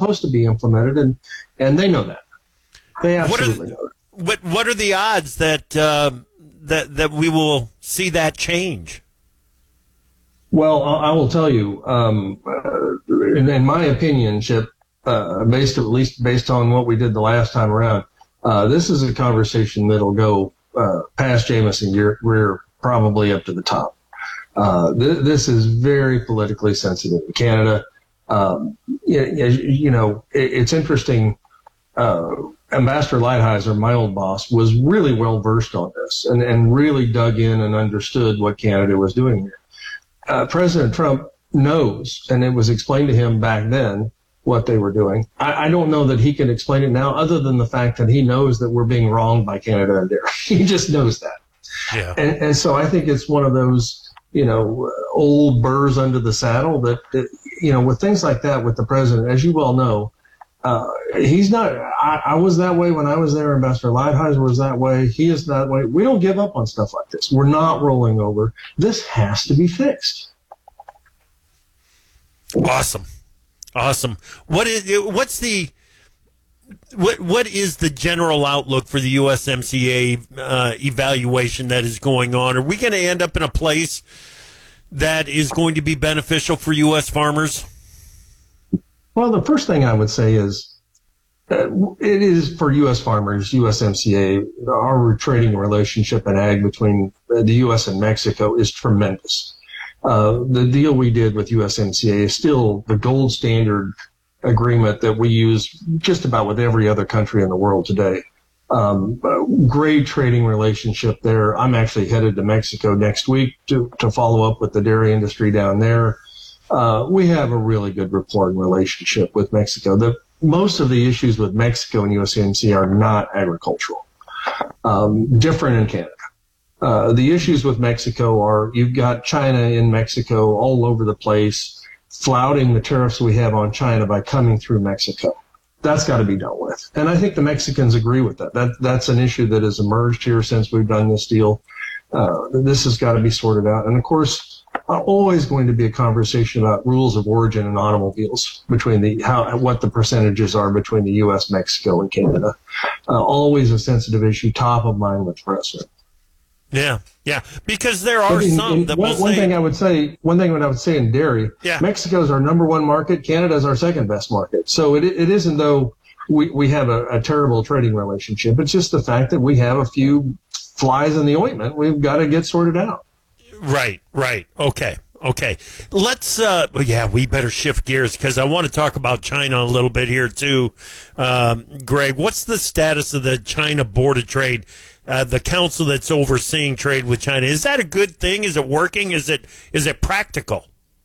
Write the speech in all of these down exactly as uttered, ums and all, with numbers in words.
supposed to be implemented, and, and they know that. They What absolutely are, know that. what, what are the odds that, uh, that, that we will see that change? Well, I will tell you, um, uh, in, in my opinion, Chip, uh, based at least based on what we did the last time around, uh, this is a conversation that'll go uh, past Jameson. You're, we're probably up to the top. Uh, th- this is very politically sensitive in Canada. Um, you, you know, it, it's interesting. Uh, Ambassador Lighthizer, my old boss, was really well versed on this and, and really dug in and understood what Canada was doing here. Uh, President Trump knows, and it was explained to him back then what they were doing. I, I don't know that he can explain it now, other than the fact that he knows that we're being wronged by Canada and dairy. He just knows that. Yeah. And, and so I think it's one of those, you know, old burrs under the saddle that, that, you know, with things like that with the president, as you well know, uh, he's not, I, I was that way when I was there. Ambassador Lighthizer was that way. He is that way. We don't give up on stuff like this. We're not rolling over. This has to be fixed. Awesome. Awesome. What is, what's the, what, what is the general outlook for the U S M C A uh, evaluation that is going on? Are we going to end up in a place that is going to be beneficial for U S farmers? Well, the first thing I would say is uh, it is for U S farmers, U S M C A, our trading relationship and ag between the U S and Mexico is tremendous. Uh, the deal we did with U S M C A is still the gold standard agreement that we use just about with every other country in the world today. Um, great trading relationship there. I'm actually headed to Mexico next week to, to follow up with the dairy industry down there. Uh, we have a really good rapport and relationship with Mexico. The, most of the issues with Mexico and U S M C A are not agricultural, um, different in Canada. Uh, the issues with Mexico are you've got China in Mexico all over the place, flouting the tariffs we have on China by coming through Mexico. That's got to be dealt with. And I think the Mexicans agree with that. That that's an issue that has emerged here since we've done this deal. Uh, this has got to be sorted out. And of course, uh, always going to be a conversation about rules of origin and automobiles between the how what the percentages are between the U S, Mexico, and Canada. Uh, always a sensitive issue, top of mind with the president. Yeah, yeah, because there are in, some in, that one, will one say, thing I would say, one thing I would say in dairy, yeah. Mexico is our number one market. Canada is our second best market. So it it isn't though we, we have a, a terrible trading relationship. It's just the fact that we have a few flies in the ointment we've got to get sorted out. Right, right. Okay, okay. Let's, uh, well, yeah, we better shift gears because I want to talk about China a little bit here too. Um, Greg, what's the status of the China Board of Trade? Uh, the council that's overseeing trade with China. Is that a good thing? Is it working? Is it is it practical?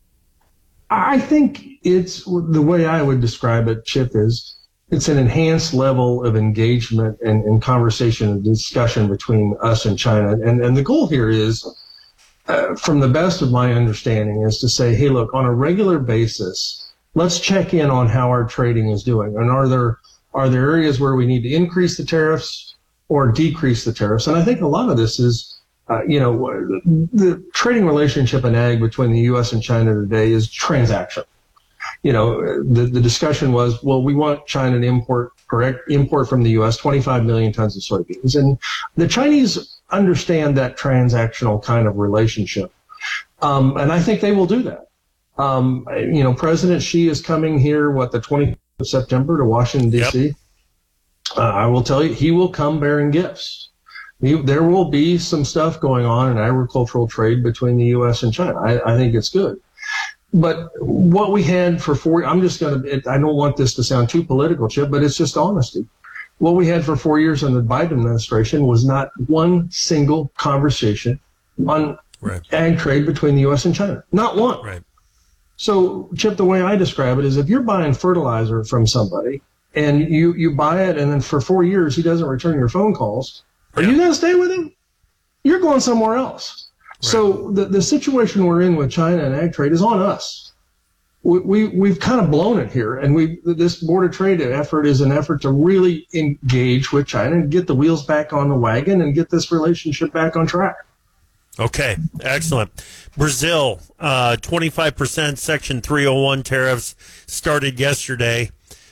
I think it's the way I would describe it, Chip, is it's an enhanced level of engagement and, and conversation and discussion between us and China. And, and the goal here is, uh, from the best of my understanding, is to say, hey, look, on a regular basis, let's check in on how our trading is doing. And are there are there areas where we need to increase the tariffs or decrease the tariffs? And I think a lot of this is, uh, you know, the trading relationship in ag between the U S and China today is transaction. You know, the, the discussion was, well, we want China to import, correct, import from the U S twenty-five million tons of soybeans. And the Chinese understand that transactional kind of relationship. Um, and I think they will do that. Um, you know, President Xi is coming here, what, the twentieth of September to Washington, D C? Yep. Uh, I will tell you, he will come bearing gifts. He, there will be some stuff going on in agricultural trade between the U S and China. I, I think it's good. But what we had for four, I'm just going to, I don't want this to sound too political, Chip, but it's just honesty. What we had for four years in the Biden administration was not one single conversation on right. ag trade between the U S and China. Not one. Right. So, Chip, the way I describe it is if you're buying fertilizer from somebody, and you, you buy it, and then for four years he doesn't return your phone calls, are yeah. you going to stay with him? You're going somewhere else. Right. So the, the situation we're in with China and ag trade is on us. We, we, we've kind of blown it here, and we this Board of Trade effort is an effort to really engage with China and get the wheels back on the wagon and get this relationship back on track. Okay, excellent. Brazil, uh, twenty-five percent Section three oh one tariffs started yesterday.